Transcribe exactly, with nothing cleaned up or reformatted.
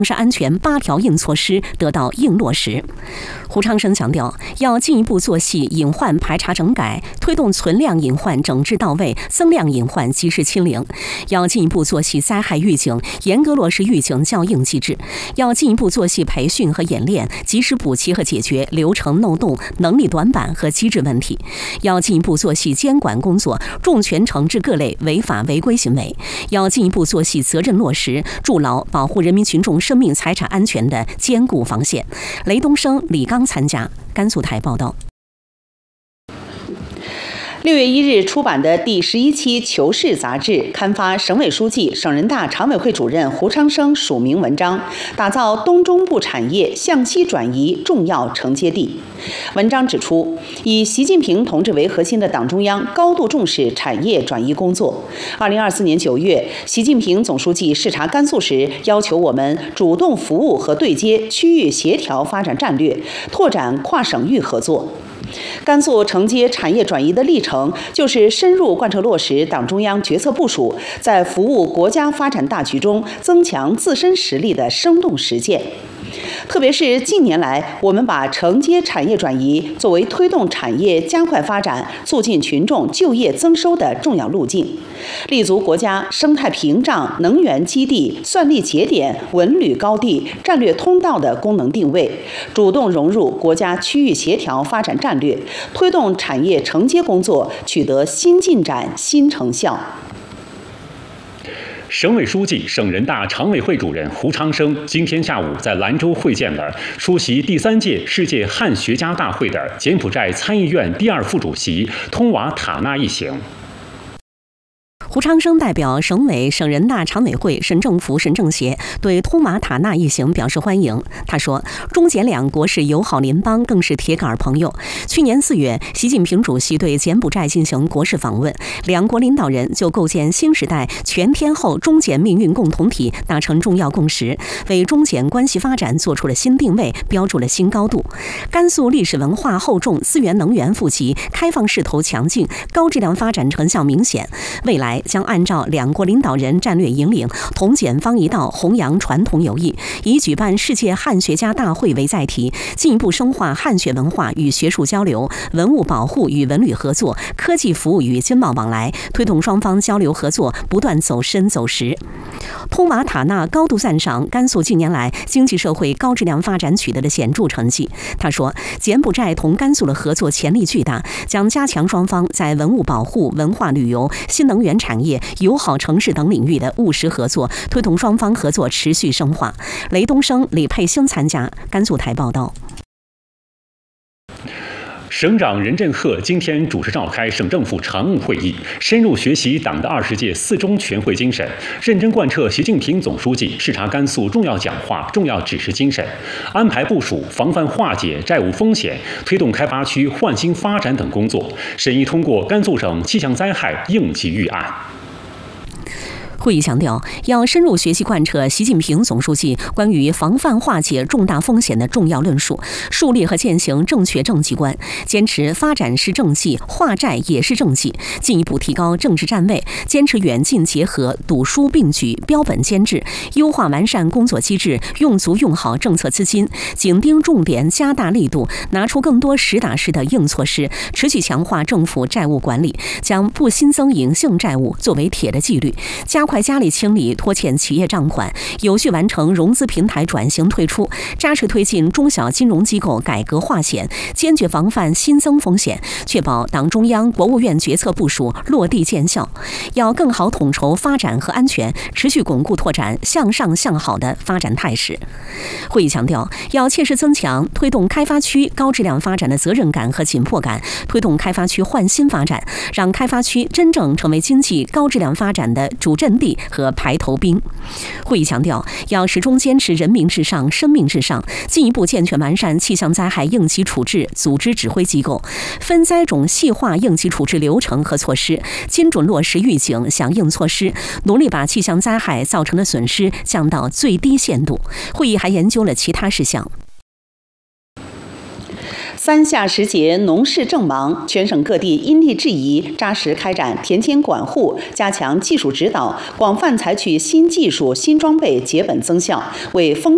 是安全八条硬措施得到硬落实。胡昌生强调，要进一步做细隐患排查整改，推动存量隐患整治到位，增量隐患及时清零。要进一步做细灾害预警，严格落实预警校应机制。要进一步做细培训和演练，及时补齐和解决流程漏洞、能力短板和机制问题。要进一步做细监管工作，重拳惩治各类违法违规行为。要进一步做细责任落实，筑牢保护人民群众生命财产安全的坚固防线。雷东升、李刚参加。甘肃台报道。 六月一日出版的第十一期《求是》杂志刊发省委书记、省人大常委会主任胡昌生署名文章，打造东中部产业向西转移重要承接地。文章指出，以习近平同志为核心的党中央高度重视产业转移工作。二零二四年九月，习近平总书记视察甘肃时，要求我们主动服务和对接区域协调发展战略，拓展跨省域合作。甘肃承接产业转移的历程，就是深入贯彻落实党中央决策部署，在服务国家发展大局中增强自身实力的生动实践。特别是近年来，我们把承接产业转移作为推动产业加快发展、促进群众就业增收的重要路径，立足国家生态屏障、能源基地、算力节点、文旅高地、战略通道的功能定位，主动融入国家区域协调发展战略，推动产业承接工作取得新进展、新成效。 省委书记、省人大常委会主任胡昌生今天下午在兰州会见了出席第三届世界汉学家大会的柬埔寨参议院第二副主席通瓦塔纳一行。 胡昌生代表省委、省人大常委会、省政府、省政协对通瓦塔纳一行表示欢迎。他说，中柬两国是友好邻邦，更是铁杆朋友。去年四月，习近平主席对柬埔寨进行国事访问，两国领导人就构建新时代全天候中柬命运共同体达成重要共识，为中柬关系发展做出了新定位，标注了新高度。甘肃历史文化厚重，资源能源富集，开放势头强劲，高质量发展成效明显。未来将按照两国领导人战略引领，同柬方一道弘扬传统友谊，以举办世界汉学家大会为载体，进一步深化汉学文化与学术交流、文物保护与文旅合作、科技服务与经贸往来，推动双方交流合作不断走深走实。通瓦塔纳高度赞赏甘肃近年来经济社会高质量发展取得的显著成绩。他说，柬埔寨同甘肃的合作潜力巨大，将加强双方在文物保护、文化旅游、新能源产业、友好城市等领域的务实合作，推动双方合作持续深化。雷东升、李佩兴参加。甘肃台报道。 省长任振赫今天主持召开省政府常务会议，深入学习党的二十届四中全会精神，认真贯彻习近平总书记视察甘肃重要讲话、重要指示精神，安排部署防范化解债务风险、推动开发区焕新发展等工作，审议通过甘肃省气象灾害应急预案。 会议强调，要深入学习贯彻习近平总书记关于防范化解重大风险的重要论述，树立和践行正确政绩观，坚持发展是政绩，化债也是政绩，进一步提高政治站位，坚持远近结合、堵疏并举、标本兼治，优化完善工作机制，用足用好政策资金，紧盯重点，加大力度，拿出更多实打实的硬措施，持续强化政府债务管理，将不新增隐性债务作为铁的纪律，加快加力清理拖欠企业账款，有序完成融资平台转型退出，扎实推进中小金融机构改革化险，坚决防范新增风险，确保党中央、国务院决策部署落地见效。要更好统筹发展和安全，持续巩固拓展向上向好的发展态势。会议强调，要切实增强推动开发区高质量发展的责任感和紧迫感，推动开发区焕新发展，让开发区真正成为经济高质量发展的主阵地和排头兵。会议强调，要始终坚持人民至上、生命至上，进一步健全完善气象灾害应急处置组织指挥机构，分灾种细化应急处置流程和措施，精准落实预警响应措施，努力把气象灾害造成的损失降到最低限度。会议还研究了其他事项。 三夏时节，农事正忙，全省各地因地制宜，扎实开展田间管护，加强技术指导，广泛采取新技术、新装备，结本增效，为丰